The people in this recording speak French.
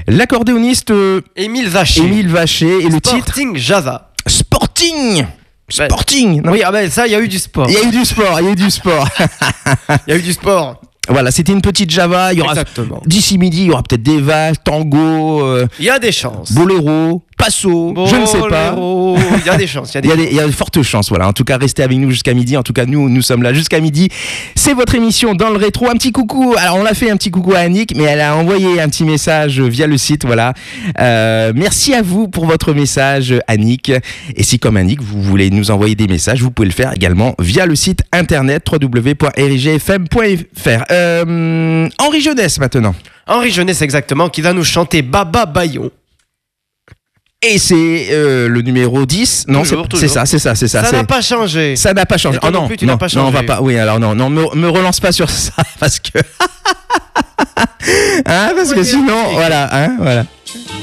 L'accordéoniste Émile Vacher. Émile Vacher et le titre Sporting Java. Sporting. Non. Oui, ça, il y a eu du sport. Il y a eu du sport. Il y a eu du sport. Voilà, c'était une petite Java. Il y aura Exactement. d'ici midi, il y aura peut-être des valses, tango, Il y a des chances. boléro, passo, je ne sais pas. Il y a des chances. Il y a de fortes chances, voilà. En tout cas, restez avec nous jusqu'à midi. En tout cas, nous sommes là jusqu'à midi. C'est votre émission dans le rétro. Un petit coucou. Alors, on l'a fait un petit coucou à Annick, mais elle a envoyé un petit message via le site, voilà. Merci à vous pour votre message, Annick. Et si, comme Annick, vous voulez nous envoyer des messages, vous pouvez le faire également via le site internet www.rigfm.fr. Henri Jeunesse, maintenant. Henri Jeunesse, exactement, qui va nous chanter Baba Bayon. Et c'est le numéro 10. Non, toujours. c'est ça. Ça n'a pas changé. Ça n'a pas changé. Oh non, tu n'as pas changé. Non, on va pas. Oui, alors non, me relance pas sur ça parce que. Parce que sinon, voilà.